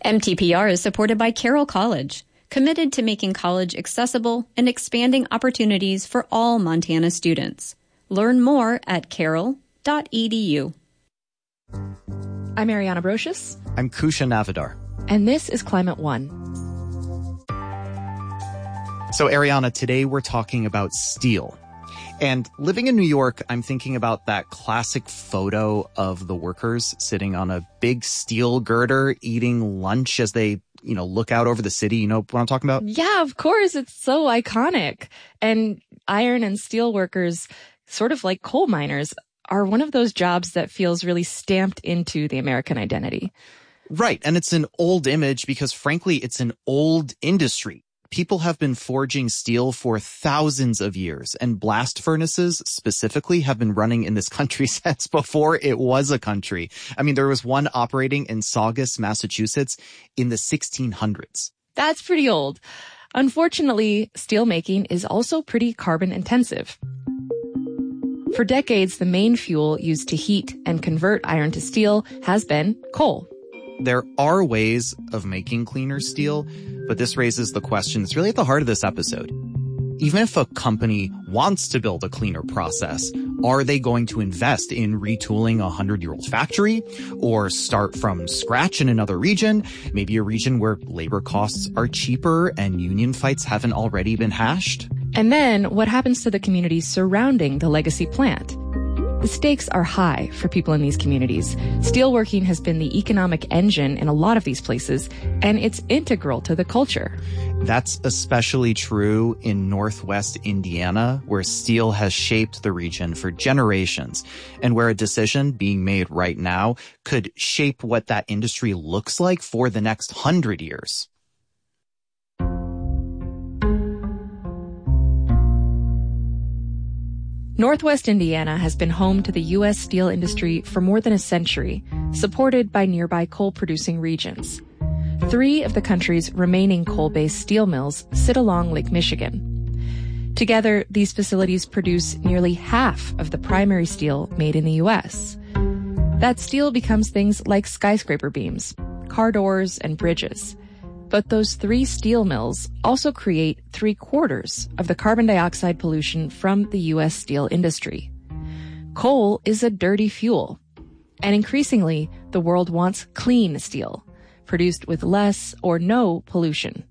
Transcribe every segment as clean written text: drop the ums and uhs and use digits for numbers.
MTPR is supported by Carroll College, committed to making college accessible and expanding opportunities for all Montana students. Learn more at carroll.edu. I'm Ariana Brocious. I'm Kusha Navidar. And this is Climate One. So, Ariana, today we're talking about steel. And living in New York, I'm thinking about that classic photo of the workers sitting on a big steel girder eating lunch as they, look out over the city. You know what I'm talking about? Yeah, of course. It's so iconic. And iron and steel workers, sort of like coal miners, are one of those jobs that feels really stamped into the American identity. Right. And it's an old image because, frankly, it's an old industry. People have been forging steel for thousands of years, and blast furnaces specifically have been running in this country since before it was a country. I mean, there was one operating in Saugus, Massachusetts in the 1600s. That's pretty old. Unfortunately, steelmaking is also pretty carbon intensive. For decades, the main fuel used to heat and convert iron to steel has been coal. There are ways of making cleaner steel, but this raises the question that's really at the heart of this episode. Even if a company wants to build a cleaner process, are they going to invest in retooling a 100-year-old factory or start from scratch in another region, maybe a region where labor costs are cheaper and union fights haven't already been hashed? And then what happens to the communities surrounding the legacy plant? The stakes are high for people in these communities. Steelworking has been the economic engine in a lot of these places, and it's integral to the culture. That's especially true in Northwest Indiana, where steel has shaped the region for generations, and where a decision being made right now could shape what that industry looks like for the next 100 years. Northwest Indiana has been home to the U.S. steel industry for more than a century, supported by nearby coal-producing regions. 3 of the country's remaining coal-based steel mills sit along Lake Michigan. Together, these facilities produce nearly half of the primary steel made in the U.S. That steel becomes things like skyscraper beams, car doors, and bridges. But those 3 steel mills also create 3/4 of the carbon dioxide pollution from the U.S. steel industry. Coal is a dirty fuel. And increasingly, the world wants clean steel, produced with less or no pollution.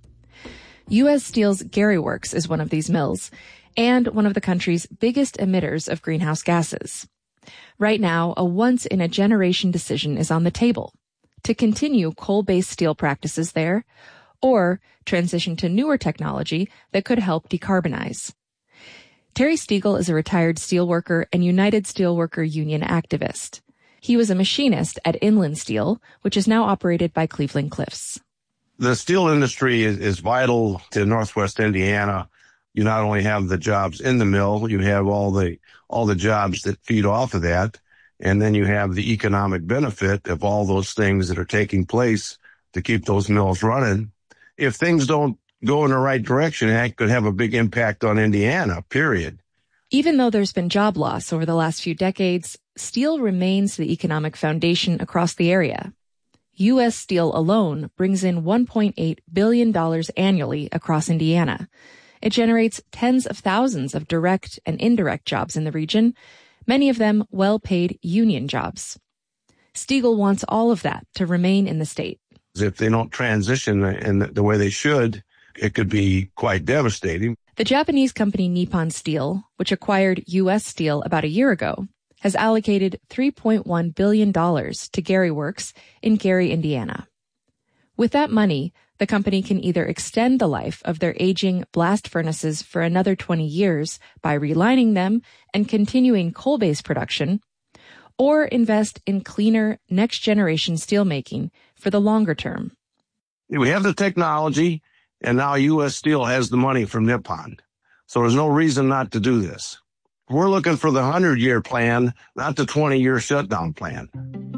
U.S. Steel's Gary Works is one of these mills, and one of the country's biggest emitters of greenhouse gases. Right now, a once-in-a-generation decision is on the table: to continue coal-based steel practices there, or transition to newer technology that could help decarbonize. Terry Stiegel is a retired steelworker and United Steelworker Union activist. He was a machinist at Inland Steel, which is now operated by Cleveland Cliffs. The steel industry is vital to Northwest Indiana. You not only have the jobs in the mill, you have all the jobs that feed off of that. And then you have the economic benefit of all those things that are taking place to keep those mills running. If things don't go in the right direction, that could have a big impact on Indiana, period. Even though there's been job loss over the last few decades, steel remains the economic foundation across the area. U.S. Steel alone brings in $1.8 billion annually across Indiana. It generates tens of thousands of direct and indirect jobs in the region, many of them well-paid union jobs. Stiegel wants all of that to remain in the state. If they don't transition in the way they should, it could be quite devastating. The Japanese company Nippon Steel, which acquired U.S. Steel about a year ago, has allocated $3.1 billion to Gary Works in Gary, Indiana. With that money, the company can either extend the life of their aging blast furnaces for another 20 years by relining them and continuing coal-based production, or invest in cleaner, next-generation steelmaking for the longer term. We have the technology, and now U.S. Steel has the money from Nippon. So there's no reason not to do this. We're looking for the 100-year plan, not the 20-year shutdown plan.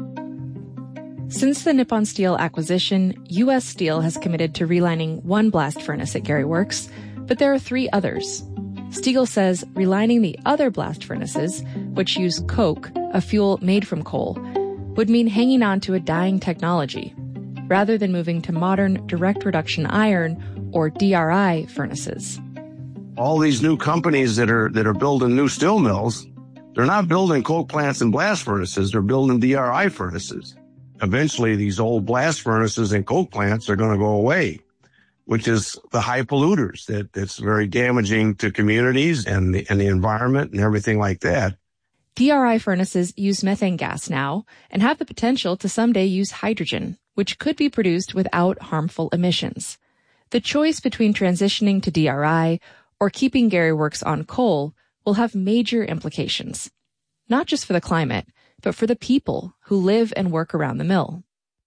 Since the Nippon Steel acquisition, U.S. Steel has committed to relining one blast furnace at Gary Works, but there are 3 others. Stiegel says relining the other blast furnaces, which use coke, a fuel made from coal, would mean hanging on to a dying technology. rather than moving to modern direct reduction iron, or DRI, furnaces. All these new companies that are building new steel mills, they're not building coke plants and blast furnaces, they're building DRI furnaces. Eventually, these old blast furnaces and coke plants are going to go away, which is the high polluters that's very damaging to communities and the environment and everything like that. DRI furnaces use methane gas now and have the potential to someday use hydrogen, which could be produced without harmful emissions. The choice between transitioning to DRI or keeping Gary Works on coal will have major implications, not just for the climate, but for the people who live and work around the mill.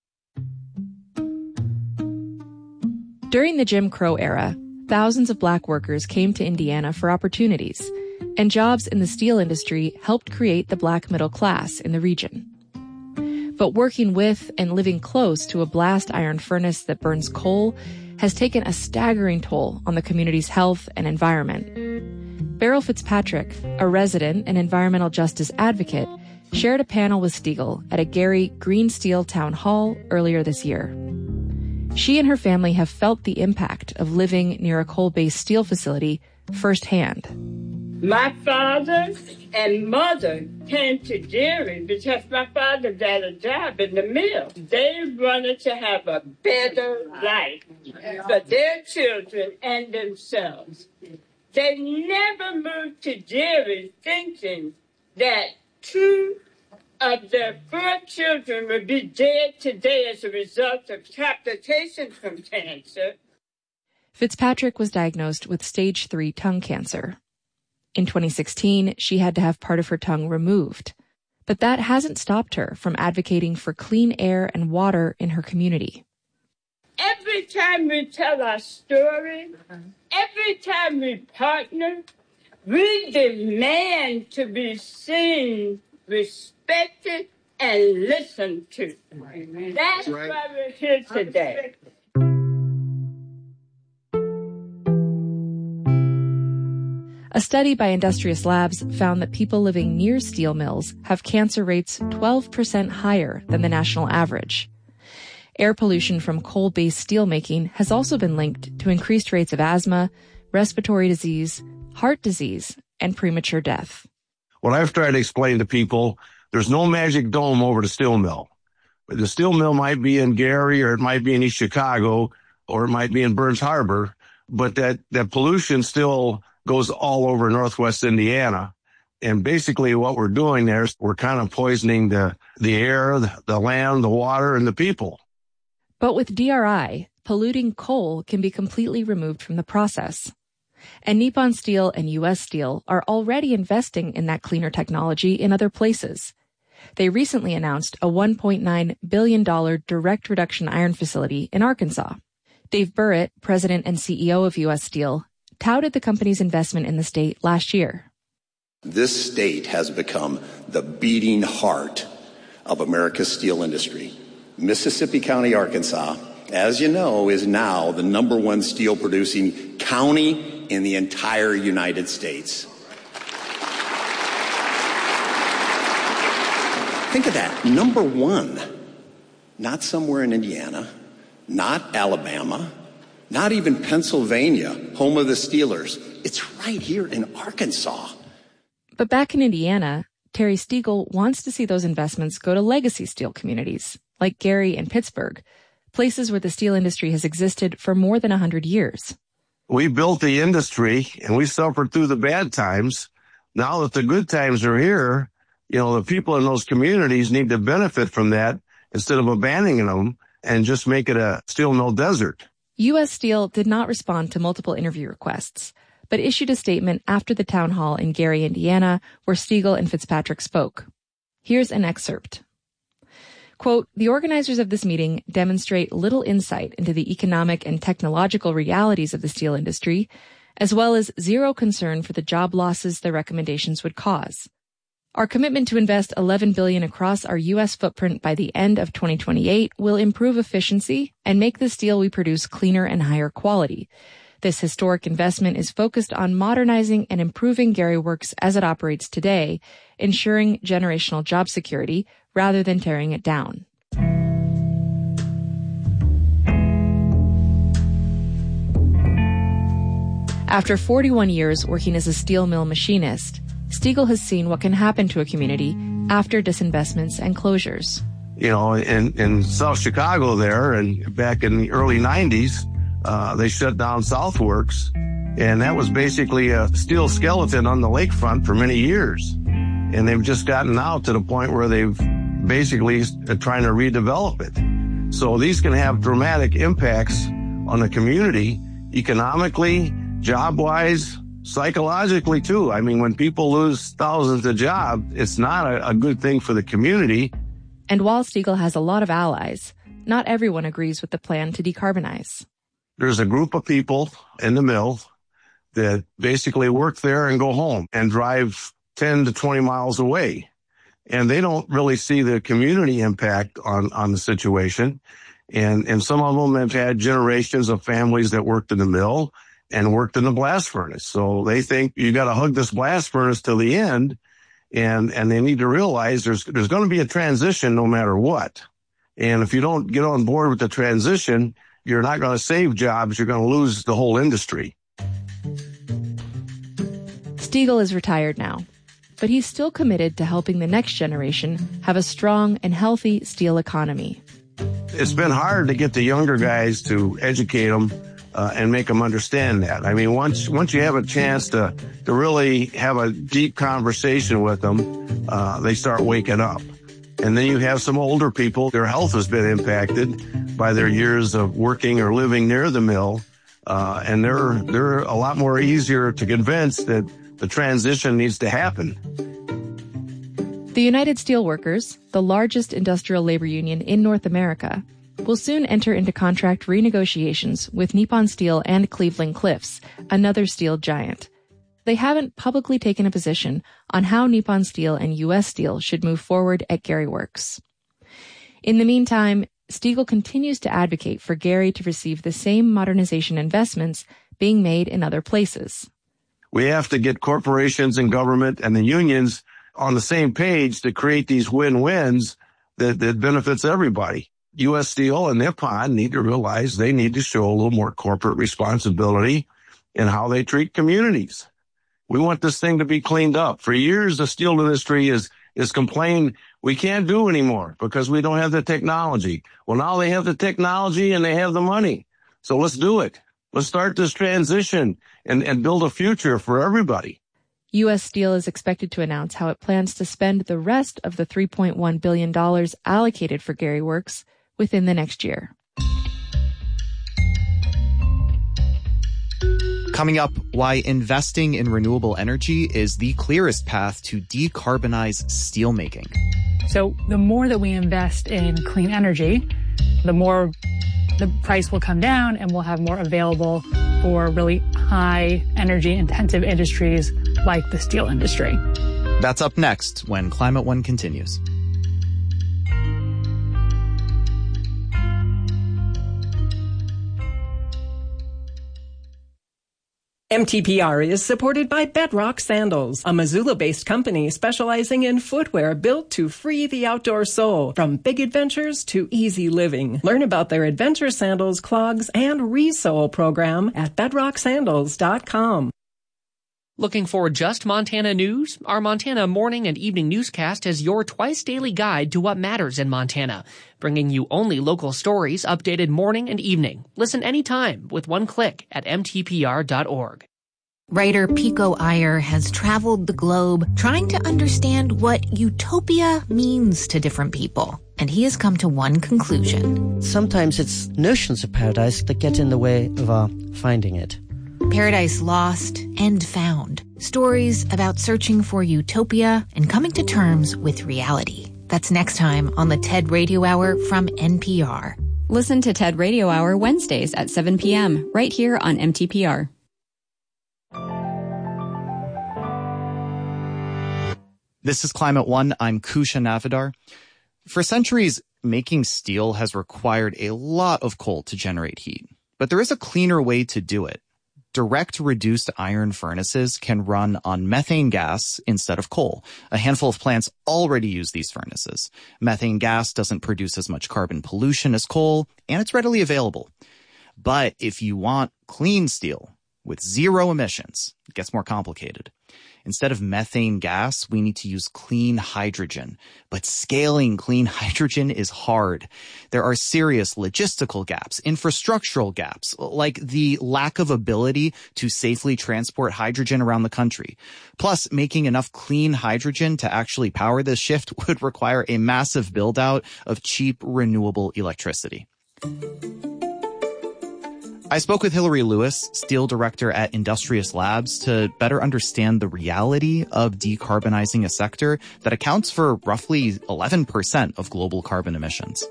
During the Jim Crow era, thousands of black workers came to Indiana for opportunities, and jobs in the steel industry helped create the black middle class in the region. But working with and living close to a blast iron furnace that burns coal has taken a staggering toll on the community's health and environment. Beryl Fitzpatrick, a resident and environmental justice advocate, shared a panel with Stiegel at a Gary Green Steel Town Hall earlier this year. She and her family have felt the impact of living near a coal-based steel facility firsthand. My father and mother came to Gary because my father got a job in the mill. They wanted to have a better life for their children and themselves. They never moved to Gary thinking that 2 of their 4 children would be dead today as a result of complications from cancer. Fitzpatrick was diagnosed with stage 3 tongue cancer. In 2016, she had to have part of her tongue removed. But that hasn't stopped her from advocating for clean air and water in her community. Every time we tell our story, every time we partner, we demand to be seen, respected, and listened to. That's why we're here today. A study by Industrious Labs found that people living near steel mills have cancer rates 12% higher than the national average. Air pollution from coal-based steelmaking has also been linked to increased rates of asthma, respiratory disease, heart disease, and premature death. What I've tried to explain to people, there's no magic dome over the steel mill. The steel mill might be in Gary, or it might be in East Chicago, or it might be in Burns Harbor, but that pollution still goes all over Northwest Indiana. And basically what we're doing there is we're kind of poisoning the air, the land, the water, and the people. But with DRI, polluting coal can be completely removed from the process. And Nippon Steel and U.S. Steel are already investing in that cleaner technology in other places. They recently announced a $1.9 billion direct reduction iron facility in Arkansas. Dave Burritt, president and CEO of U.S. Steel, touted the company's investment in the state last year. This state has become the beating heart of America's steel industry. Mississippi County, Arkansas, as you know, is now the #1 steel producing county in the entire United States. Think of that, #1. Not somewhere in Indiana, not Alabama, not even Pennsylvania, home of the Steelers. It's right here in Arkansas. But back in Indiana, Terry Stiegel wants to see those investments go to legacy steel communities, like Gary and Pittsburgh, places where the steel industry has existed for more than 100 years. We built the industry, and we suffered through the bad times. Now that the good times are here, the people in those communities need to benefit from that instead of abandoning them and just make it a steel mill desert. U.S. Steel did not respond to multiple interview requests, but issued a statement after the town hall in Gary, Indiana, where Stiegel and Fitzpatrick spoke. Here's an excerpt. Quote, "The organizers of this meeting demonstrate little insight into the economic and technological realities of the steel industry, as well as zero concern for the job losses their recommendations would cause. Our commitment to invest $11 billion across our U.S. footprint by the end of 2028 will improve efficiency and make the steel we produce cleaner and higher quality. This historic investment is focused on modernizing and improving Gary Works as it operates today, ensuring generational job security rather than tearing it down." After 41 years working as a steel mill machinist, Stiegel has seen what can happen to a community after disinvestments and closures. You know, in South Chicago there, and back in the early 90s, they shut down Southworks, and that was basically a steel skeleton on the lakefront for many years. And they've just gotten out to the point where they've basically trying to redevelop it. So these can have dramatic impacts on the community, economically, job-wise, psychologically too. I mean, when people lose thousands of jobs, it's not a good thing for the community. And while Stiegel has a lot of allies, not everyone agrees with the plan to decarbonize. There's a group of people in the mill that basically work there and go home and drive 10 to 20 miles away. And they don't really see the community impact on the situation. And some of them have had generations of families that worked in the mill and worked in the blast furnace. So they think you got to hug this blast furnace till the end. And they need to realize there's going to be a transition no matter what. And if you don't get on board with the transition, you're not going to save jobs. You're going to lose the whole industry. Stiegel is retired now, but he's still committed to helping the next generation have a strong and healthy steel economy. It's been hard to get the younger guys to educate them and make them understand that. I mean, once you have a chance to really have a deep conversation with them, they start waking up. And then you have some older people, their health has been impacted by their years of working or living near the mill, and they're a lot more easier to convince that the transition needs to happen. The United Steelworkers, the largest industrial labor union in North America, will soon enter into contract renegotiations with Nippon Steel and Cleveland-Cliffs, another steel giant. They haven't publicly taken a position on how Nippon Steel and U.S. Steel should move forward at Gary Works. In the meantime, Stiegel continues to advocate for Gary to receive the same modernization investments being made in other places. We have to get corporations and government and the unions on the same page to create these win-wins that benefits everybody. U.S. Steel and Nippon need to realize they need to show a little more corporate responsibility in how they treat communities. We want this thing to be cleaned up. For years, the steel industry is complaining we can't do anymore because we don't have the technology. Well, now they have the technology and they have the money. So let's do it. Let's start this transition and build a future for everybody. U.S. Steel is expected to announce how it plans to spend the rest of the $3.1 billion allocated for Gary Works within the next year. Coming up, why investing in renewable energy is the clearest path to decarbonize steelmaking. So the more that we invest in clean energy, the more the price will come down and we'll have more available for really high energy intensive industries like the steel industry. That's up next when Climate One continues. MTPR is supported by Bedrock Sandals, a Missoula-based company specializing in footwear built to free the outdoor soul, from big adventures to easy living. Learn about their adventure sandals, clogs, and resole program at bedrocksandals.com. Looking for just Montana news? Our Montana morning and evening newscast is your twice-daily guide to what matters in Montana, bringing you only local stories updated morning and evening. Listen anytime with one click at mtpr.org. Writer Pico Iyer has traveled the globe trying to understand what utopia means to different people. And he has come to one conclusion. Sometimes it's notions of paradise that get in the way of our finding it. Paradise Lost and Found. Stories about searching for utopia and coming to terms with reality. That's next time on the TED Radio Hour from NPR. Listen to TED Radio Hour Wednesdays at 7 p.m. right here on MTPR. This is Climate One. I'm Kusha Navidar. For centuries, making steel has required a lot of coal to generate heat. But there is a cleaner way to do it. Direct reduced iron furnaces can run on methane gas instead of coal. A handful of plants already use these furnaces. Methane gas doesn't produce as much carbon pollution as coal, and it's readily available. But if you want clean steel, with zero emissions. It gets more complicated. Instead of methane gas, we need to use clean hydrogen. But scaling clean hydrogen is hard. There are serious logistical gaps, infrastructural gaps, like the lack of ability to safely transport hydrogen around the country. Plus, making enough clean hydrogen to actually power this shift would require a massive build-out of cheap, renewable electricity. I spoke with Hillary Lewis, steel director at Industrious Labs, to better understand the reality of decarbonizing a sector that accounts for roughly 11% of global carbon emissions.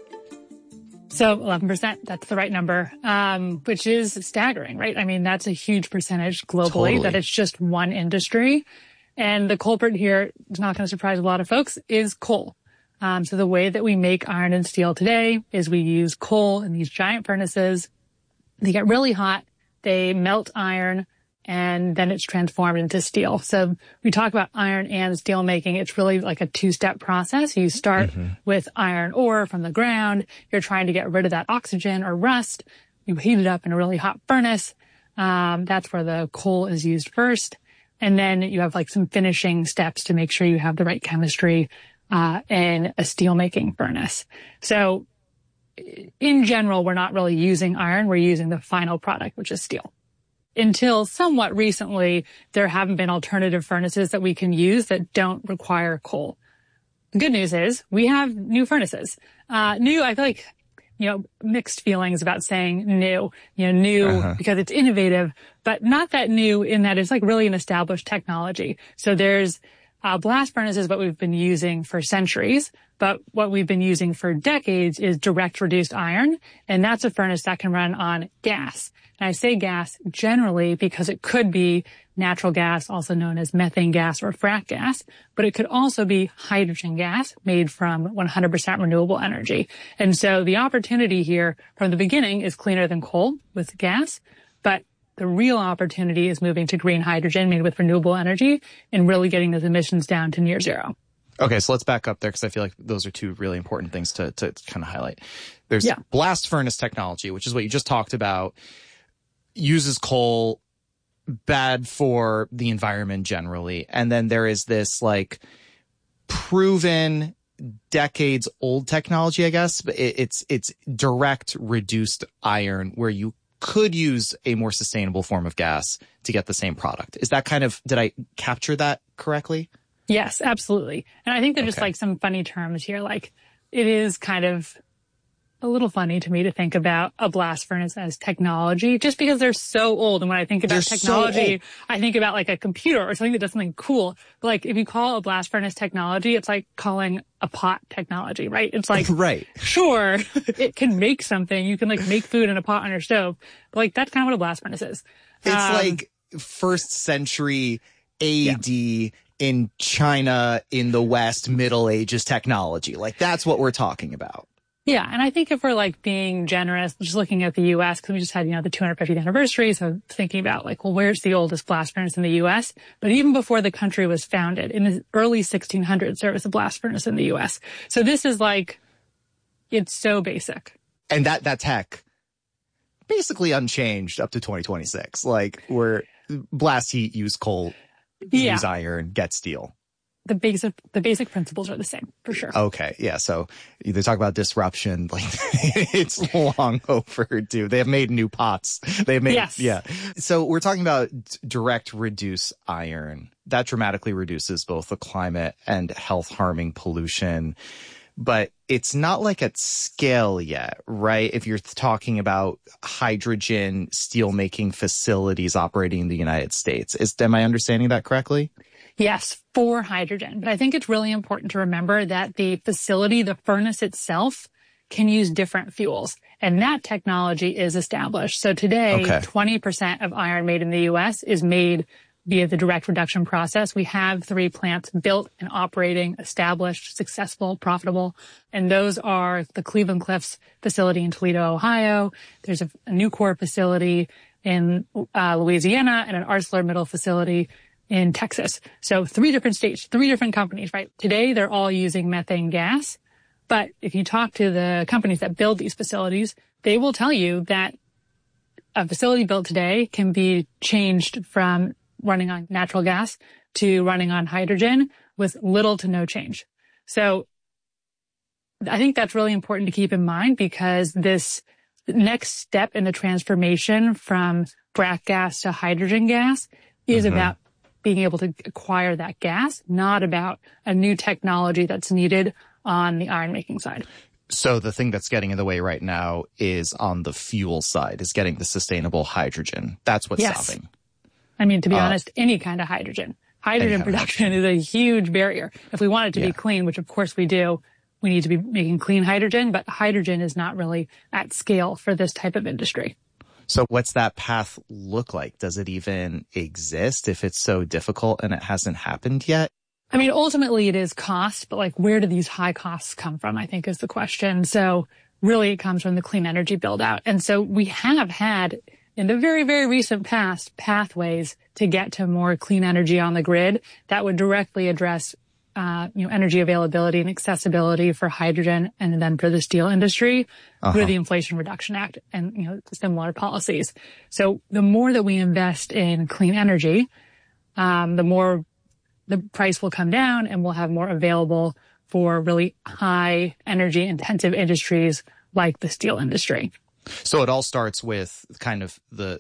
So 11%, that's the right number, which is staggering, right? I mean, that's a huge percentage globally, totally. That it's just one industry. And the culprit here, is not going to surprise a lot of folks, is coal. So the way that we make iron and steel today is we use coal in these giant furnaces. They get really hot, they melt iron, and then it's transformed into steel. So we talk about iron and steel making. It's really like a two-step process. You start with iron ore from the ground. You're trying to get rid of that oxygen or rust. You heat it up in a really hot furnace. That's where the coal is used first. And then you have like some finishing steps to make sure you have the right chemistry in a steel making furnace. So in general, we're not really using iron. We're using the final product, which is steel. Until somewhat recently, there haven't been alternative furnaces that we can use that don't require coal. The good news is we have new furnaces. New, I feel like, mixed feelings about saying new, because it's innovative, but not that new in that it's like really an established technology. So there's blast furnaces, what we've been using for centuries, but what we've been using for decades is direct reduced iron, and that's a furnace that can run on gas. And I say gas generally because it could be natural gas, also known as methane gas or frac gas, but it could also be hydrogen gas made from 100% renewable energy. And so the opportunity here from the beginning is cleaner than coal with gas, but the real opportunity is moving to green hydrogen made with renewable energy and really getting those emissions down to near zero. Okay, so let's back up there because I feel like those are two really important things to kind of highlight. There's blast furnace technology, which is what you just talked about, uses coal, bad for the environment generally. And then there is this like proven decades old technology, I guess, but it's direct reduced iron where you could use a more sustainable form of gas to get the same product. Is that kind of, did I capture that correctly? Yes, absolutely. And I think there's just like some funny terms here. Like it is kind of a little funny to me to think about a blast furnace as technology just because they're so old. And when I think about technology, I think about like a computer or something that does something cool. But like if you call a blast furnace technology, it's like calling a pot technology, right? It's like, right. Sure, it can make something. You can like make food in a pot on your stove. But like that's kind of what a blast furnace is. It's like first century AD in China in the West, Middle Ages technology. Like that's what we're talking about. Yeah. And I think if we're like being generous, just looking at the U.S., because we just had, the 250th anniversary. So thinking about like, well, where's the oldest blast furnace in the U.S.? But even before the country was founded, in the early 1600s, there was a blast furnace in the U.S. So this is like, it's so basic. And that tech basically unchanged up to 2026. Like where blast heat, use coal, use iron, get steel. The basic principles are the same, for sure. Okay, yeah. So they talk about disruption, like it's long overdue. They have made new pots. They've made, So we're talking about direct reduce iron. That dramatically reduces both the climate and health harming pollution. But it's not like at scale yet, right? If you're talking about hydrogen steel making facilities operating in the United States. Am I understanding that correctly? Yes, for hydrogen. But I think it's really important to remember that the facility, the furnace itself, can use different fuels. And that technology is established. So today, 20% of iron made in the U.S. is made via the direct reduction process. We have 3 plants built and operating, established, successful, profitable. And those are the Cleveland Cliffs facility in Toledo, Ohio. There's a Nucor facility in Louisiana and an ArcelorMittal facility in Texas. So 3 different states, 3 different companies, right? Today, they're all using methane gas. But if you talk to the companies that build these facilities, they will tell you that a facility built today can be changed from running on natural gas to running on hydrogen with little to no change. So I think that's really important to keep in mind, because this next step in the transformation from frac gas to hydrogen gas is about being able to acquire that gas, not about a new technology that's needed on the iron making side. So the thing that's getting in the way right now is on the fuel side, is getting the sustainable hydrogen. That's what's stopping. I mean, to be honest, any kind of hydrogen. Hydrogen production is a huge barrier. If we want it to be clean, which of course we do, we need to be making clean hydrogen, but hydrogen is not really at scale for this type of industry. So what's that path look like? Does it even exist if it's so difficult and it hasn't happened yet? I mean, ultimately it is cost, but like, where do these high costs come from, I think is the question. So really it comes from the clean energy build out. And so we have had in the very, very recent past pathways to get to more clean energy on the grid that would directly address energy availability and accessibility for hydrogen and then for the steel industry with the Inflation Reduction Act and, similar policies. So the more that we invest in clean energy, the more the price will come down and we'll have more available for really high energy intensive industries like the steel industry. So it all starts with kind of the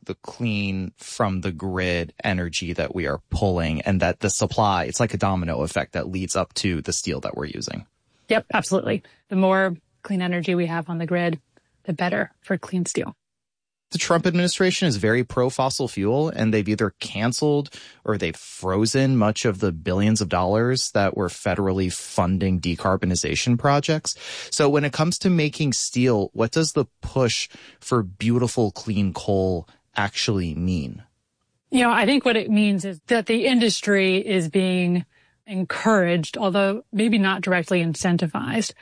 clean from the grid energy that we are pulling, and that the supply, it's like a domino effect that leads up to the steel that we're using. Yep, absolutely. The more clean energy we have on the grid, the better for clean steel. The Trump administration is very pro-fossil fuel, and they've either canceled or they've frozen much of the billions of dollars that were federally funding decarbonization projects. So when it comes to making steel, what does the push for beautiful, clean coal actually mean? I think what it means is that the industry is being encouraged, although maybe not directly incentivized,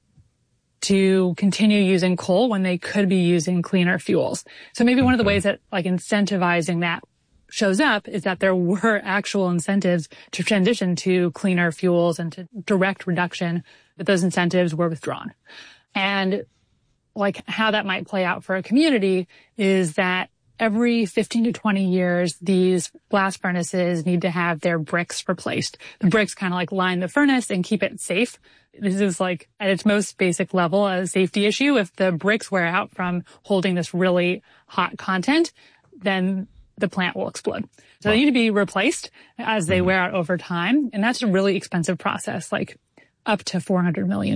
to continue using coal when they could be using cleaner fuels. So maybe one of the ways that incentivizing that shows up is that there were actual incentives to transition to cleaner fuels and to direct reduction, but those incentives were withdrawn. And how that might play out for a community is that every 15 to 20 years, these blast furnaces need to have their bricks replaced. The bricks kind of line the furnace and keep it safe. This is at its most basic level, a safety issue. If the bricks wear out from holding this really hot content, then the plant will explode. So they need to be replaced as they wear out over time. And that's a really expensive process, up to $400 million.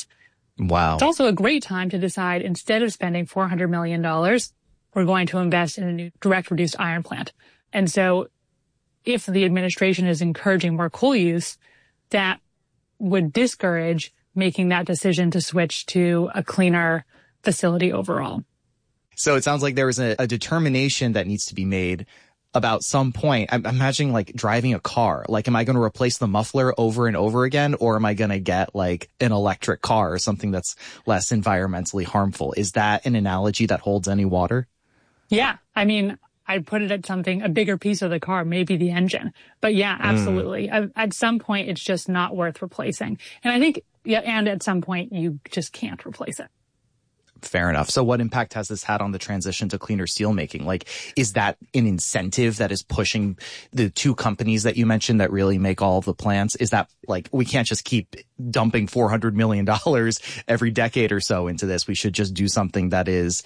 Wow. It's also a great time to decide, instead of spending $400 million, we're going to invest in a new direct reduced iron plant. And so if the administration is encouraging more coal use, that would discourage making that decision to switch to a cleaner facility overall. So it sounds like there is a determination that needs to be made about some point. I'm imagining driving a car. Am I going to replace the muffler over and over again, or am I going to get an electric car or something that's less environmentally harmful? Is that an analogy that holds any water? Yeah. I mean, I'd put it at a bigger piece of the car, maybe the engine. But yeah, absolutely. At some point, it's just not worth replacing. And I think, and at some point, you just can't replace it. Fair enough. So what impact has this had on the transition to cleaner steel making? Is that an incentive that is pushing the two companies that you mentioned that really make all of the plants? Is that we can't just keep dumping $400 million every decade or so into this? We should just do something that is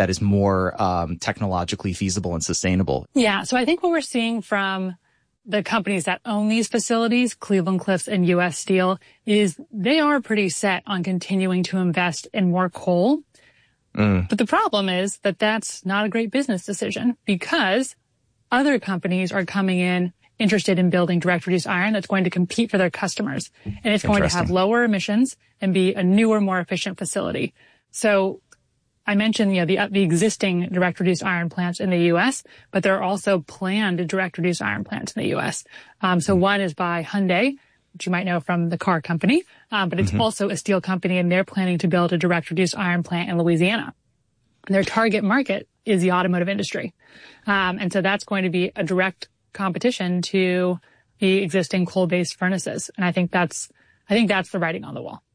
more technologically feasible and sustainable. Yeah. So I think what we're seeing from the companies that own these facilities, Cleveland-Cliffs and U.S. Steel, is they are pretty set on continuing to invest in more coal. But the problem is that that's not a great business decision, because other companies are coming in interested in building direct reduced iron that's going to compete for their customers. And it's going to have lower emissions and be a newer, more efficient facility. So I mentioned, the existing direct reduced iron plants in the U.S., but there are also planned direct reduced iron plants in the U.S. So one is by Hyundai, which you might know from the car company, but it's also a steel company, and they're planning to build a direct reduced iron plant in Louisiana. And their target market is the automotive industry. And so that's going to be a direct competition to the existing coal-based furnaces. And I think that's the writing on the wall.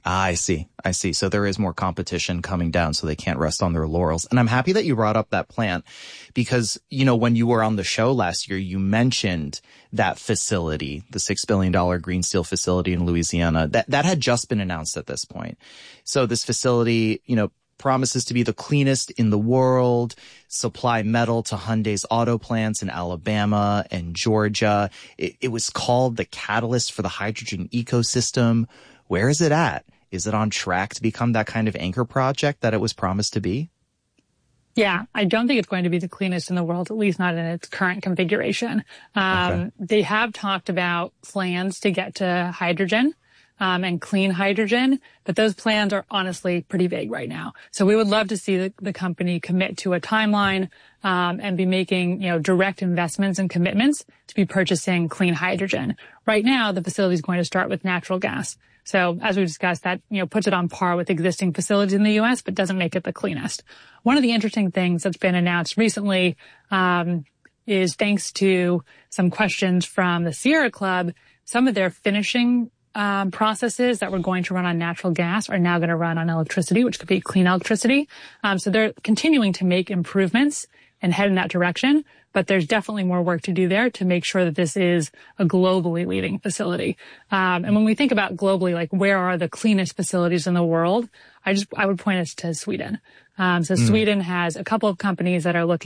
I see. So there is more competition coming down, so they can't rest on their laurels. And I'm happy that you brought up that plant because, when you were on the show last year, you mentioned that facility, the $6 billion green steel facility in Louisiana, that had just been announced at this point. So this facility, promises to be the cleanest in the world, supply metal to Hyundai's auto plants in Alabama and Georgia. It was called the catalyst for the hydrogen ecosystem. Where is it at? Is it on track to become that kind of anchor project that it was promised to be? Yeah, I don't think it's going to be the cleanest in the world, at least not in its current configuration. Okay. They have talked about plans to get to hydrogen and clean hydrogen, but those plans are honestly pretty vague right now. So we would love to see the company commit to a timeline and be making direct investments and commitments to be purchasing clean hydrogen. Right now, the facility is going to start with natural gas. So as we discussed, that puts it on par with existing facilities in the U.S., but doesn't make it the cleanest. One of the interesting things that's been announced recently is thanks to some questions from the Sierra Club, some of their finishing processes that were going to run on natural gas are now going to run on electricity, which could be clean electricity. So they're continuing to make improvements and head in that direction. But there's definitely more work to do there to make sure that this is a globally leading facility. And when we think about globally, like where are the cleanest facilities in the world, I would point us to Sweden. Sweden has a couple of companies that are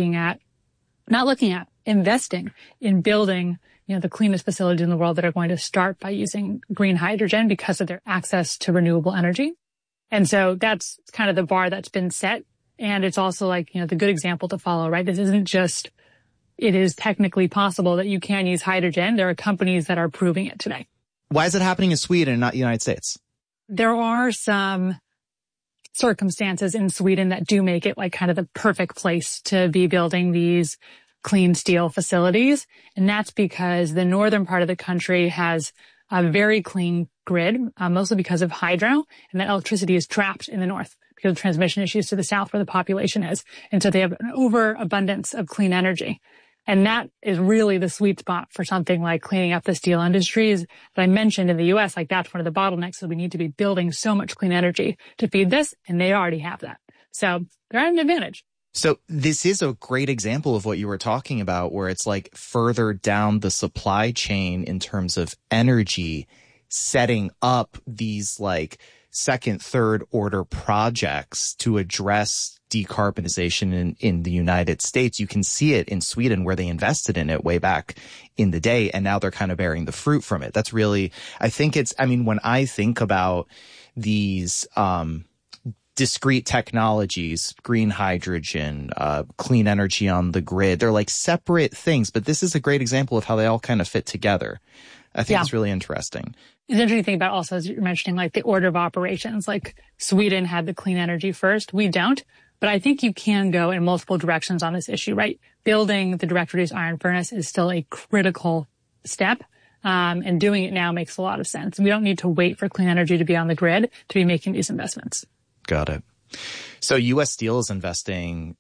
investing in building the cleanest facilities in the world that are going to start by using green hydrogen because of their access to renewable energy. And so that's kind of the bar that's been set. And it's also the good example to follow, right? This isn't just, it is technically possible that you can use hydrogen. There are companies that are proving it today. Why is it happening in Sweden and not the United States? There are some circumstances in Sweden that do make it kind of the perfect place to be building these clean steel facilities. And that's because the northern part of the country has a very clean grid, mostly because of hydro, and that electricity is trapped in the north because of transmission issues to the south where the population is. And so they have an overabundance of clean energy. And that is really the sweet spot for something like cleaning up the steel industries that I mentioned in the U.S. That's one of the bottlenecks. So we need to be building so much clean energy to feed this, and they already have that. So they're at an advantage. So this is a great example of what you were talking about, where it's further down the supply chain in terms of energy, setting up these second, third order projects to address decarbonization in the United States. You can see it in Sweden where they invested in it way back in the day, and now they're kind of bearing the fruit from it. That's really, when I think about these, discrete technologies, green hydrogen, clean energy on the grid, they're separate things, but this is a great example of how they all kind of fit together. I think it's really interesting. It's interesting to think about also, as you're mentioning, the order of operations. Sweden had the clean energy first. We don't. But I think you can go in multiple directions on this issue, right? Building the direct reduced iron furnace is still a critical step. And doing it now makes a lot of sense. We don't need to wait for clean energy to be on the grid to be making these investments. Got it. So U.S. Steel is investing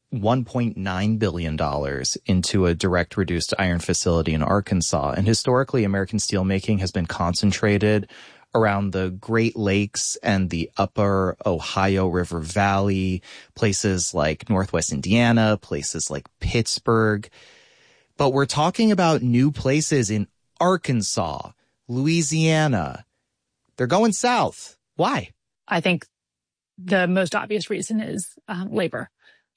$1.9 billion into a direct reduced iron facility in Arkansas. And historically, American steelmaking has been concentrated around the Great Lakes and the upper Ohio River Valley, places like Northwest Indiana, places like Pittsburgh. But we're talking about new places in Arkansas, Louisiana. They're going south. Why? I think the most obvious reason is labor.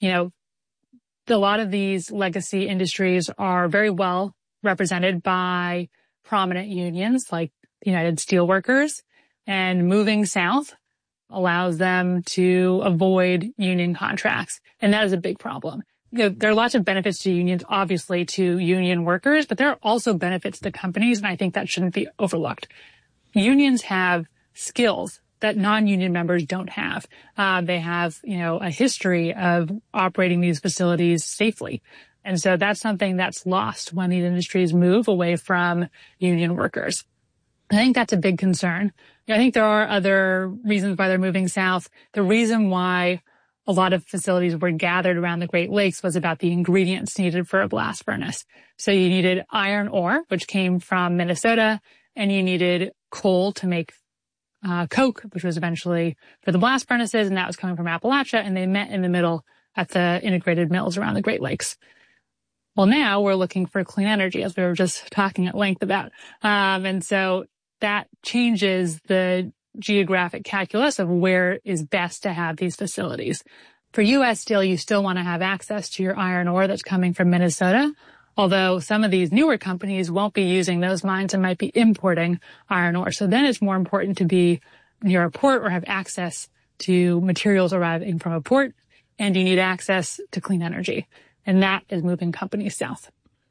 A lot of these legacy industries are very well represented by prominent unions like the United Steelworkers, and moving south allows them to avoid union contracts. And that is a big problem. There are lots of benefits to unions, obviously, to union workers, but there are also benefits to companies, and I think that shouldn't be overlooked. Unions have skills that non-union members don't have. They have, a history of operating these facilities safely. And so that's something that's lost when these industries move away from union workers. I think that's a big concern. I think there are other reasons why they're moving south. The reason why a lot of facilities were gathered around the Great Lakes was about the ingredients needed for a blast furnace. So you needed iron ore, which came from Minnesota, and you needed coal to make coke, which was eventually for the blast furnaces, and that was coming from Appalachia, and they met in the middle at the integrated mills around the Great Lakes. Well, now we're looking for clean energy, as we were just talking at length about. And so that changes the geographic calculus of where is best to have these facilities. For U.S. Steel, you still want to have access to your iron ore that's coming from Minnesota, although some of these newer companies won't be using those mines and might be importing iron ore. So then it's more important to be near a port or have access to materials arriving from a port, and you need access to clean energy. And that is moving companies south.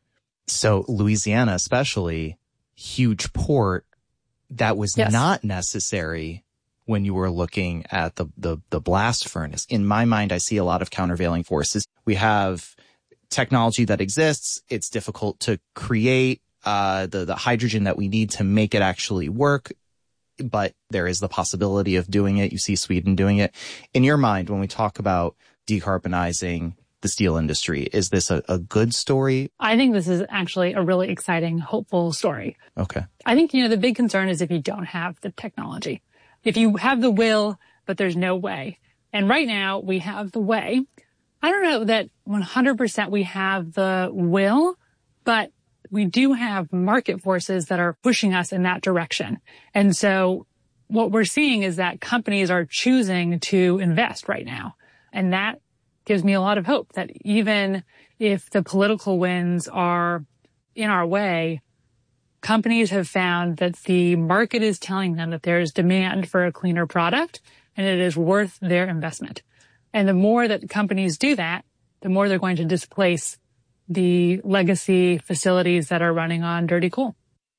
So Louisiana, especially, huge port, that was not necessary when you were looking at the blast furnace. In my mind, I see a lot of countervailing forces. We have technology that exists. It's difficult to create the hydrogen that we need to make it actually work, but there is the possibility of doing it. You see Sweden doing it. In your mind, when we talk about decarbonizing the steel industry, is this a good story? I think this is actually a really exciting, hopeful story. Okay. I think, the big concern is if you don't have the technology. If you have the will, but there's no way. And right now we have the way. I don't know that 100% we have the will, but we do have market forces that are pushing us in that direction. And so what we're seeing is that companies are choosing to invest right now. And that gives me a lot of hope that even if the political winds are in our way, companies have found that the market is telling them that there is demand for a cleaner product and it is worth their investment. And the more that companies do that, the more they're going to displace the legacy facilities that are running on dirty coal.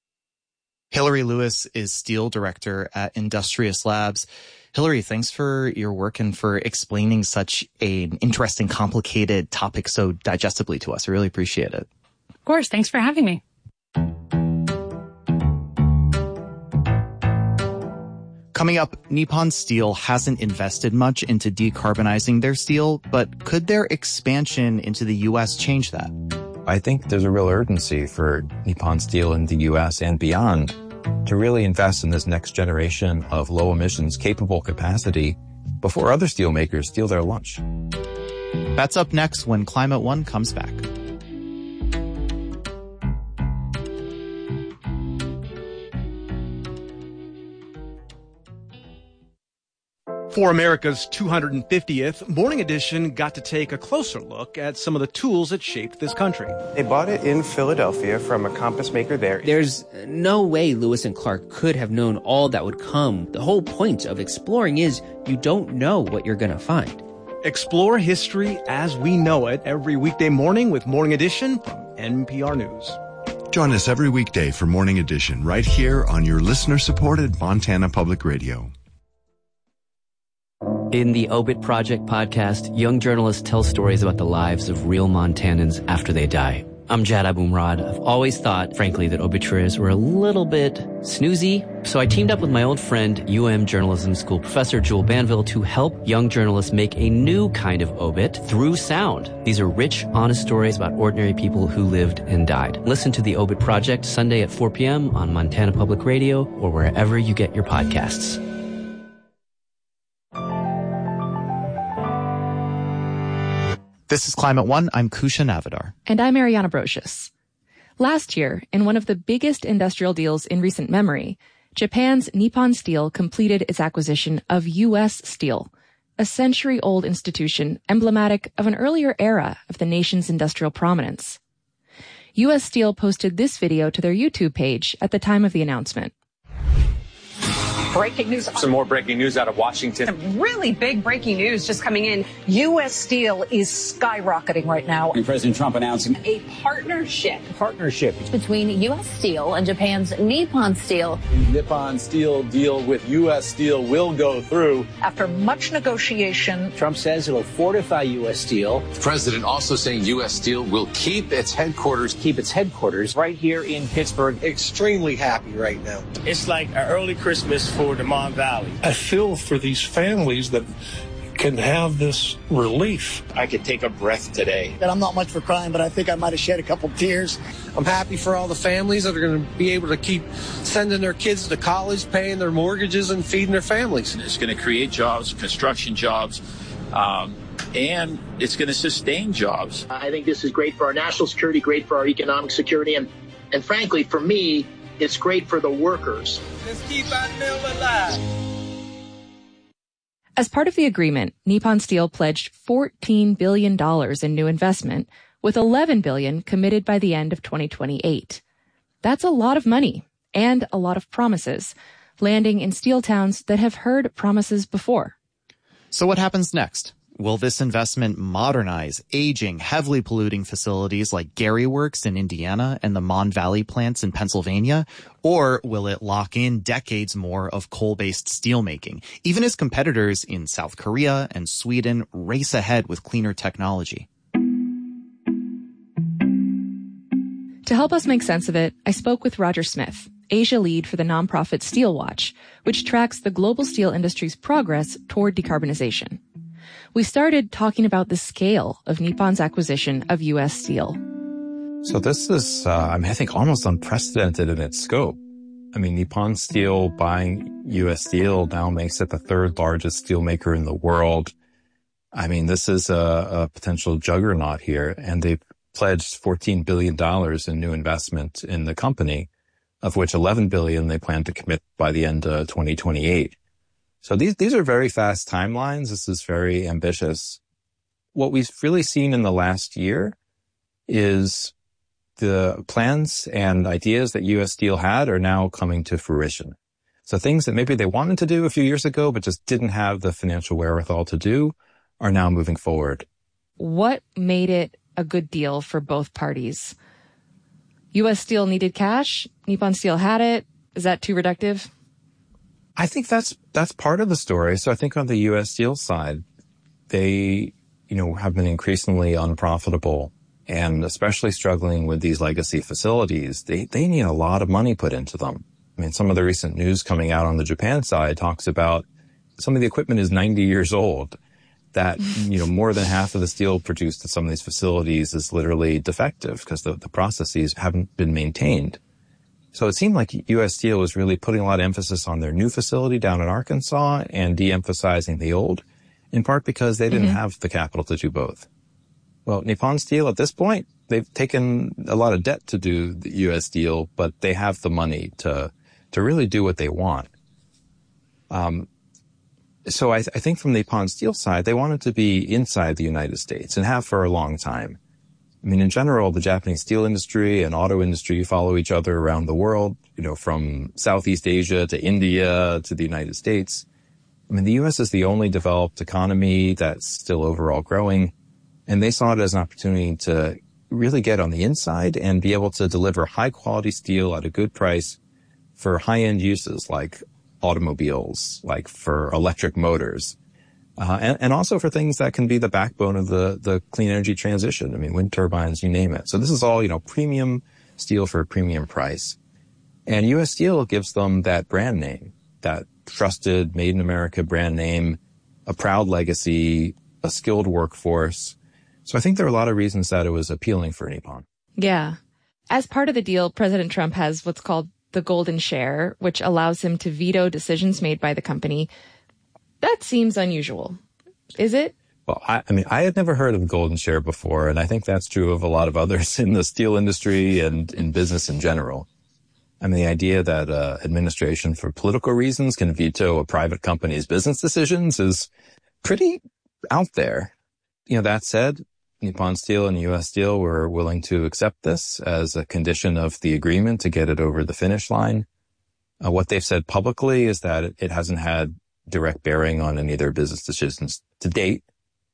Hillary Lewis is steel director at Industrious Labs. Hillary, thanks for your work and for explaining such an interesting, complicated topic so digestibly to us. I really appreciate it. Of course. Thanks for having me. Coming up, Nippon Steel hasn't invested much into decarbonizing their steel, but could their expansion into the U.S. change that? I think there's a real urgency for Nippon Steel in the U.S. and beyond to really invest in this next generation of low emissions capable capacity before other steel makers steal their lunch. That's up next when Climate One comes back. For America's 250th, Morning Edition got to take a closer look at some of the tools that shaped this country. They bought it in Philadelphia from a compass maker there. There's no way Lewis and Clark could have known all that would come. The whole point of exploring is you don't know what you're going to find. Explore history as we know it every weekday morning with Morning Edition from NPR News. Join us every weekday for Morning Edition right here on your listener-supported Montana Public Radio. In the Obit Project podcast, young journalists tell stories about the lives of real Montanans after they die. I'm Jad Abumrad. I've always thought, frankly, that obituaries were a little bit snoozy. So I teamed up with my old friend, Journalism School professor Jewel Banville, to help young journalists make a new kind of obit through sound. These are rich, honest stories about ordinary people who lived and died. Listen to the Obit Project Sunday at 4 p.m. on Montana Public Radio or wherever you get your podcasts. This is Climate One. I'm Kusha Navidar. And I'm Ariana Brocious. Last year, in one of the biggest industrial deals in recent memory, Japan's Nippon Steel completed its acquisition of U.S. Steel, a century-old institution emblematic of an earlier era of the nation's industrial prominence. U.S. Steel posted this video to their YouTube page at the time of the announcement. Breaking news. Some more breaking news out of Washington. Some really big breaking news just coming in. U.S. Steel is skyrocketing right now. And President Trump announcing a partnership. Between U.S. Steel and Japan's Nippon Steel. The Nippon Steel deal with U.S. Steel will go through. After much negotiation, Trump says it'll fortify U.S. Steel. The president also saying U.S. Steel will keep its headquarters right here in Pittsburgh. Extremely happy right now. It's like an early Christmas for the Mon Valley. I feel for these families that can have this relief. I could take a breath today. And I'm not much for crying, but I think I might have shed a couple tears. I'm happy for all the families that are going to be able to keep sending their kids to college, paying their mortgages, and feeding their families. It's going to create jobs, construction jobs, and it's going to sustain jobs. I think this is great for our national security, great for our economic security, and frankly, for me, it's great for the workers. Let's keep our mill alive. As part of the agreement, Nippon Steel pledged $14 billion in new investment, with $11 billion committed by the end of 2028. That's a lot of money and a lot of promises, landing in steel towns that have heard promises before. So what happens next? Will this investment modernize aging, heavily polluting facilities like Gary Works in Indiana and the Mon Valley plants in Pennsylvania? Or will it lock in decades more of coal-based steelmaking, even as competitors in South Korea and Sweden race ahead with cleaner technology? To help us make sense of it, I spoke with Roger Smith, Asia lead for the nonprofit Steel Watch, which tracks the global steel industry's progress toward decarbonization. We started talking about the scale of Nippon's acquisition of U.S. Steel. So this is, I think, almost unprecedented in its scope. I mean, Nippon Steel buying U.S. Steel now makes it the third largest steel maker in the world. I mean, this is a potential juggernaut here, and they've pledged $14 billion in new investment in the company, of which $11 billion they plan to commit by the end of 2028. So these are very fast timelines. This is very ambitious. What we've really seen in the last year is the plans and ideas that U.S. Steel had are now coming to fruition. So things that maybe they wanted to do a few years ago but just didn't have the financial wherewithal to do are now moving forward. What made it a good deal for both parties? U.S. Steel needed cash. Nippon Steel had it. Is that too reductive? I think that's part of the story. So I think on the U.S. Steel side, they, have been increasingly unprofitable and especially struggling with these legacy facilities. They need a lot of money put into them. I mean, some of the recent news coming out on the Japan side talks about some of the equipment is 90 years old, that, more than half of the steel produced at some of these facilities is literally defective because the processes haven't been maintained. So it seemed like U.S. Steel was really putting a lot of emphasis on their new facility down in Arkansas and de-emphasizing the old, in part because they didn't have the capital to do both. Well, Nippon Steel at this point, they've taken a lot of debt to do the U.S. Steel, but they have the money to really do what they want. So I think from the Nippon Steel side, they wanted to be inside the United States and have for a long time. I mean, in general, the Japanese steel industry and auto industry follow each other around the world, from Southeast Asia to India to the United States. I mean, the U.S. is the only developed economy that's still overall growing, and they saw it as an opportunity to really get on the inside and be able to deliver high-quality steel at a good price for high-end uses like automobiles, like for electric motors. And also for things that can be the backbone of the clean energy transition. I mean, wind turbines, you name it. So this is all, premium steel for a premium price. And U.S. Steel gives them that brand name, that trusted, made in America brand name, a proud legacy, a skilled workforce. So I think there are a lot of reasons that it was appealing for Nippon. Yeah. As part of the deal, President Trump has what's called the golden share, which allows him to veto decisions made by the company. That seems unusual. Is it? Well, I had never heard of the golden share before, and I think that's true of a lot of others in the steel industry and in business in general. I mean, the idea that administration for political reasons can veto a private company's business decisions is pretty out there. That said, Nippon Steel and U.S. Steel were willing to accept this as a condition of the agreement to get it over the finish line. What they've said publicly is that it hasn't had direct bearing on any of their business decisions to date.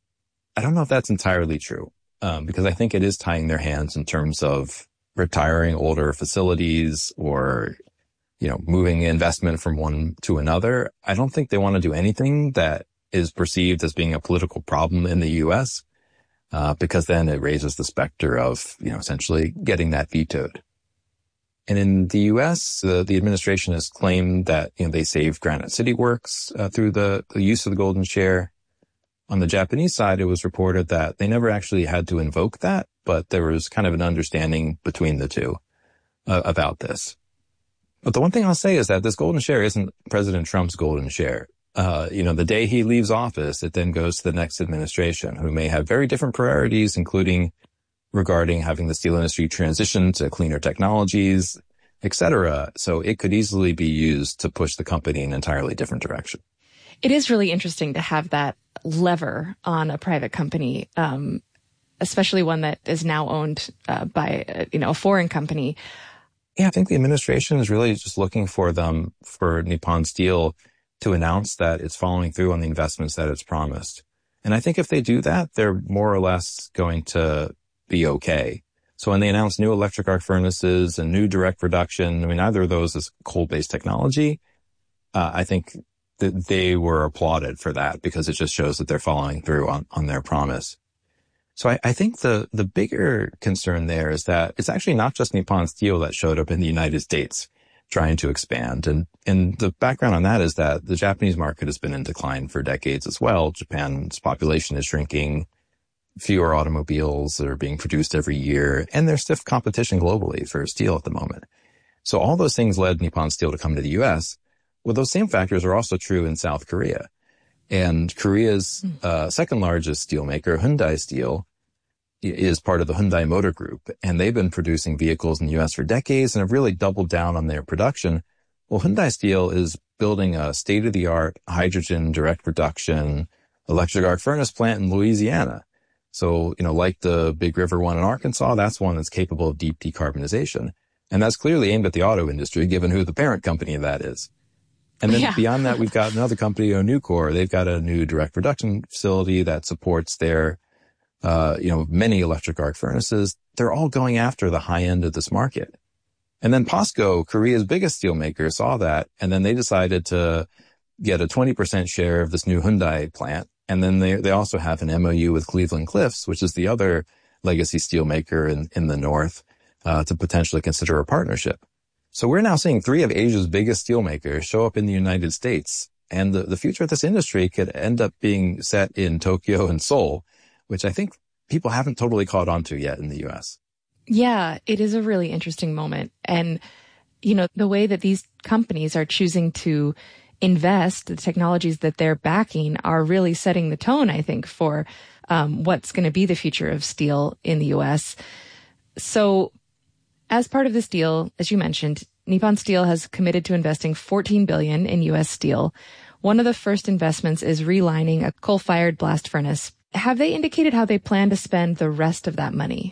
I don't know if that's entirely true, because I think it is tying their hands in terms of retiring older facilities or, moving investment from one to another. I don't think they want to do anything that is perceived as being a political problem in the U.S., because then it raises the specter of, essentially getting that vetoed. And in the U.S., the administration has claimed that, they saved Granite City Works through the use of the golden share. On the Japanese side, it was reported that they never actually had to invoke that, but there was kind of an understanding between the two about this. But the one thing I'll say is that this golden share isn't President Trump's golden share. The day he leaves office, it then goes to the next administration, who may have very different priorities, including regarding having the steel industry transition to cleaner technologies, et cetera. So it could easily be used to push the company in an entirely different direction. It is really interesting to have that lever on a private company, especially one that is now owned by a foreign company. Yeah, I think the administration is really just looking for Nippon Steel to announce that it's following through on the investments that it's promised. And I think if they do that, they're more or less going to be okay. So when they announce new electric arc furnaces and new direct reduction, either of those is coal-based technology. I think that they were applauded for that because it just shows that they're following through on their promise. So I think the bigger concern there is that it's actually not just Nippon Steel that showed up in the United States trying to expand. And the background on that is that the Japanese market has been in decline for decades as well. Japan's population is shrinking, fewer automobiles are being produced every year, and there's stiff competition globally for steel at the moment. So all those things led Nippon Steel to come to the U.S. Well, those same factors are also true in South Korea. And Korea's second largest steel maker, Hyundai Steel, is part of the Hyundai Motor Group, and they've been producing vehicles in the U.S. for decades and have really doubled down on their production. Well, Hyundai Steel is building a state-of-the-art hydrogen direct reduction electric arc furnace plant in Louisiana. So, like the Big River one in Arkansas, that's one that's capable of deep decarbonization. And that's clearly aimed at the auto industry, given who the parent company of that is. And then beyond that, we've got another company, Nucor. They've got a new direct reduction facility that supports their many electric arc furnaces. They're all going after the high end of this market. And then POSCO, Korea's biggest steel maker, saw that, and then they decided to get a 20% share of this new Hyundai plant. And then they also have an MOU with Cleveland Cliffs, which is the other legacy steel maker in the north, to potentially consider a partnership. So we're now seeing 3 of Asia's biggest steel makers show up in the United States. And the future of this industry could end up being set in Tokyo and Seoul, which I think people haven't totally caught on to yet in the U.S. Yeah, it is a really interesting moment. And, the way that these companies are choosing to invest, the technologies that they're backing are really setting the tone, I think, for what's going to be the future of steel in the U.S. So as part of this deal, as you mentioned, Nippon Steel has committed to investing $14 billion in U.S. steel. One of the first investments is relining a coal-fired blast furnace. Have they indicated how they plan to spend the rest of that money?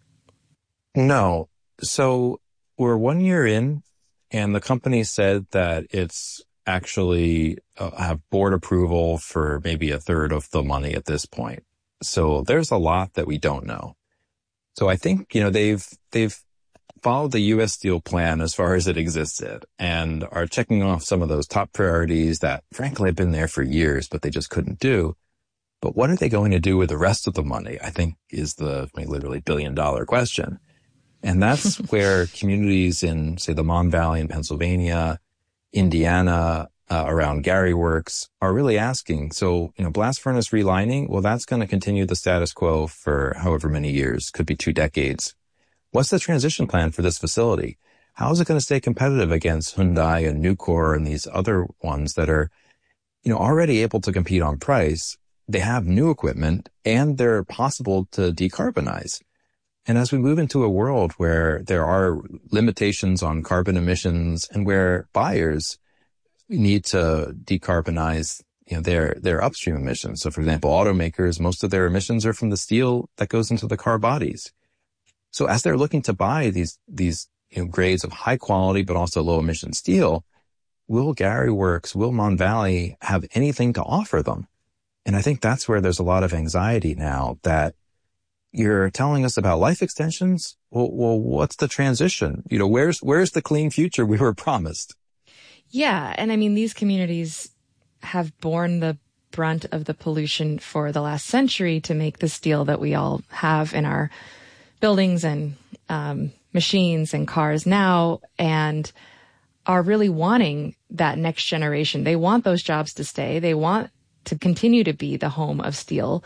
No. So we're 1 year in, and the company said that it's actually have board approval for maybe a third of the money at this point. So there's a lot that we don't know. So I think, they've followed the U.S. Steel plan as far as it existed and are checking off some of those top priorities that frankly have been there for years, but they just couldn't do. But what are they going to do with the rest of the money, I think, is the literally billion-dollar question. And that's where communities in, say, the Mon Valley in Pennsylvania, Indiana, around Gary Works are really asking. So, blast furnace relining, well, that's going to continue the status quo for however many years, could be 2 decades. What's the transition plan for this facility? How is it going to stay competitive against Hyundai and Nucor and these other ones that are, already able to compete on price? They have new equipment and they're possible to decarbonize. And as we move into a world where there are limitations on carbon emissions and where buyers need to decarbonize, their upstream emissions. So for example, automakers, most of their emissions are from the steel that goes into the car bodies. So as they're looking to buy these grades of high quality, but also low emission steel, will Gary Works, will Mon Valley have anything to offer them? And I think that's where there's a lot of anxiety now that you're telling us about life extensions. Well, what's the transition? Where's the clean future we were promised? Yeah. And these communities have borne the brunt of the pollution for the last century to make the steel that we all have in our buildings and machines and cars now, and are really wanting that next generation. They want those jobs to stay. They want to continue to be the home of steel.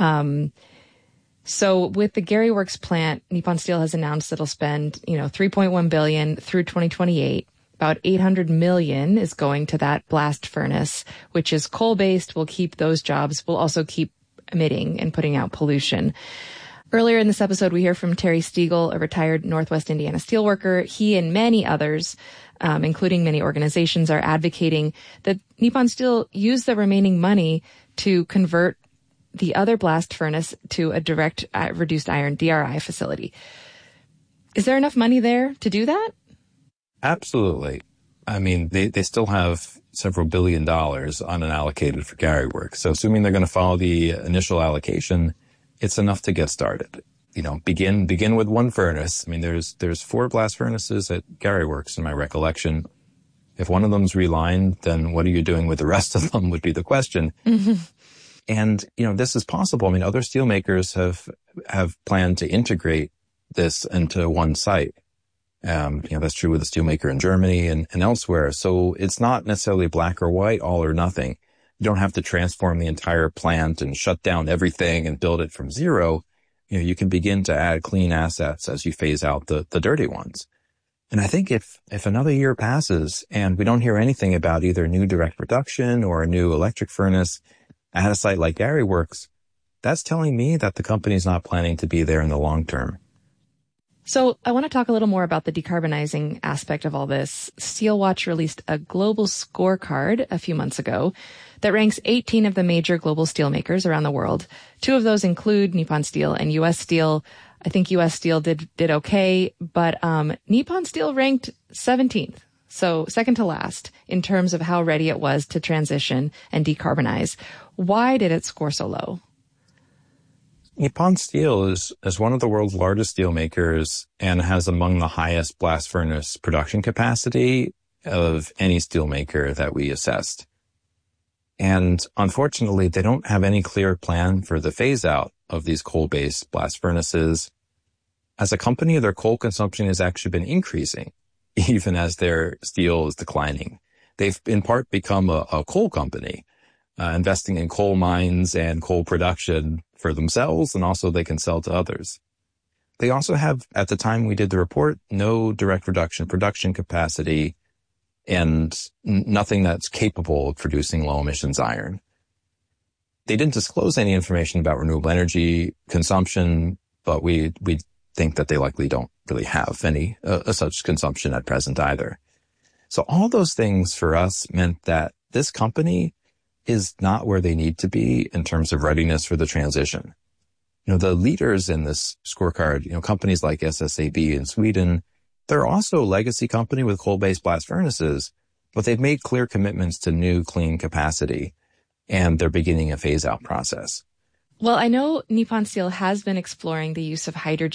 So with the Gary Works plant, Nippon Steel has announced it'll spend, $3.1 billion through 2028. About $800 million is going to that blast furnace, which is coal-based, will keep those jobs, will also keep emitting and putting out pollution. Earlier in this episode, we hear from Terry Stiegel, a retired Northwest Indiana steelworker. He and many others, including many organizations, are advocating that Nippon Steel use the remaining money to convert the other blast furnace to a direct reduced iron DRI facility. Is there enough money there to do that? Absolutely. I mean, they still have several $1 billion unallocated for Gary Works. So assuming they're going to follow the initial allocation, it's enough to get started. Begin with one furnace. I mean, there's 4 blast furnaces at Gary Works in my recollection. If one of them's relined, then what are you doing with the rest of them would be the question. Mm-hmm. And, this is possible. I mean, other steelmakers have planned to integrate this into one site. That's true with the steelmaker in Germany and elsewhere. So it's not necessarily black or white, all or nothing. You don't have to transform the entire plant and shut down everything and build it from zero. You can begin to add clean assets as you phase out the dirty ones. And I think if another year passes and we don't hear anything about either new direct reduction or a new electric furnace at a site like Gary Works, that's telling me that the company's not planning to be there in the long term. So I want to talk a little more about the decarbonizing aspect of all this. SteelWatch released a global scorecard a few months ago that ranks 18 of the major global steelmakers around the world. 2 of those include Nippon Steel and U.S. Steel. I think U.S. Steel did okay, but Nippon Steel ranked 17th. So second to last in terms of how ready it was to transition and decarbonize. Why did it score so low? Nippon Steel is one of the world's largest steel makers and has among the highest blast furnace production capacity of any steel maker that we assessed. And unfortunately, they don't have any clear plan for the phase out of these coal-based blast furnaces. As a company, their coal consumption has actually been increasing, even as their steel is declining. They've in part become a coal company, investing in coal mines and coal production for themselves, and also they can sell to others. They also have, at the time we did the report, no direct reduction production capacity and nothing that's capable of producing low emissions iron. They didn't disclose any information about renewable energy consumption, but we think that they likely don't really have any such consumption at present either. So all those things for us meant that this company is not where they need to be in terms of readiness for the transition. The leaders in this scorecard, companies like SSAB in Sweden, they're also a legacy company with coal-based blast furnaces, but they've made clear commitments to new clean capacity, and they're beginning a phase-out process. Well, I know Nippon Steel has been exploring the use of hydrogen